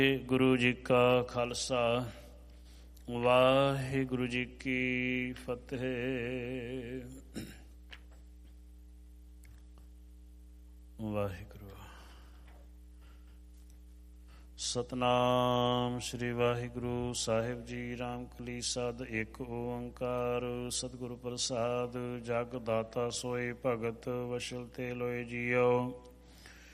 ਗੁਰੂ ਜੀ ਕਾ ਖਾਲਸਾ, ਵਾਹਿਗੁਰੂ ਜੀ ਕੀ ਫਤਿਹ। ਵਾਹਿਗੁਰੂ। ਸਤਨਾਮ ਸ੍ਰੀ ਵਾਹਿਗੁਰੂ ਸਾਹਿਬ ਜੀ। ਰਾਮ ਕਲੀਸਾ ਇੱਕ ਓੰਕਾਰ। ਸਤਿਗੁਰੂ ਪ੍ਰਸਾਦ। ਜਗ ਦਾਤਾ ਸੋਏ ਭਗਤ, ਵਸ਼ਲ ਤੇ ਲੋਏ ਜੀਓ।